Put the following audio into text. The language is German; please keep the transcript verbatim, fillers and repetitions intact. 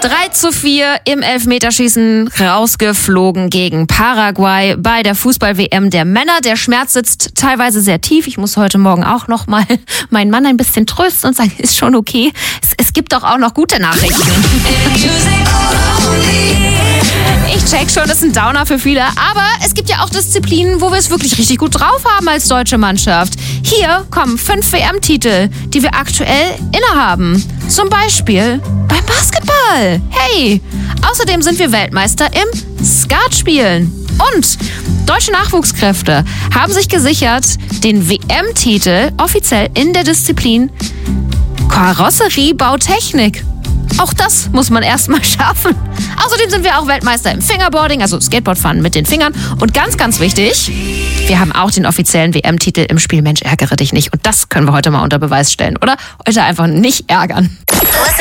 drei zu vier im Elfmeterschießen rausgeflogen gegen Paraguay bei der Fußball-W M der Männer. Der Schmerz sitzt teilweise sehr tief. Ich muss heute Morgen auch noch mal meinen Mann ein bisschen trösten und sagen, ist schon okay. Es, es gibt doch auch noch gute Nachrichten. Ich check schon, das ist ein Downer für viele. Aber es gibt ja auch Disziplinen, wo wir es wirklich richtig gut drauf haben als deutsche Mannschaft. Hier kommen fünf W M-Titel, die wir aktuell innehaben. Zum Beispiel beim Basketball. Hey! Außerdem sind wir Weltmeister im Skatspielen. Und deutsche Nachwuchskräfte haben sich gesichert, den W M-Titel offiziell in der Disziplin Karosseriebautechnik. Auch das muss man erstmal schaffen. Außerdem sind wir auch Weltmeister im Fingerboarding, also Skateboardfahren mit den Fingern. Und ganz, ganz wichtig, wir haben auch den offiziellen W M-Titel im Spiel Mensch, ärgere dich nicht. Und das können wir heute mal unter Beweis stellen, oder? Heute einfach nicht ärgern.